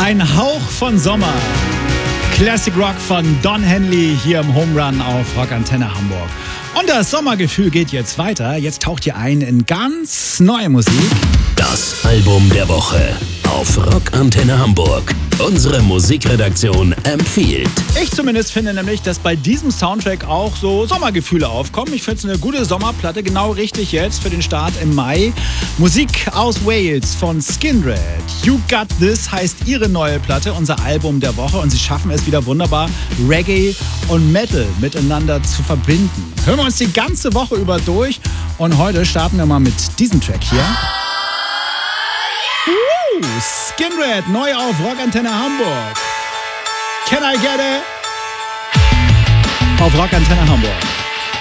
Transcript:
Ein Hauch von Sommer. Classic Rock von Don Henley hier im Home Run auf Rockantenne Hamburg. Und das Sommergefühl geht jetzt weiter. Jetzt taucht ihr ein in ganz neue Musik. Das Album der Woche auf Rockantenne Hamburg. Unsere Musikredaktion empfiehlt. Ich zumindest finde nämlich, dass bei diesem Soundtrack auch so Sommergefühle aufkommen. Ich finde es eine gute Sommerplatte, genau richtig jetzt für den Start im Mai. Musik aus Wales von Skindred. You Got This heißt ihre neue Platte, unser Album der Woche. Und sie schaffen es wieder wunderbar, Reggae und Metal miteinander zu verbinden. Hören wir uns die ganze Woche über durch. Und heute starten wir mal mit diesem Track hier. Skindred, neu auf Rockantenne Hamburg. Can I get it? Auf Rockantenne Hamburg.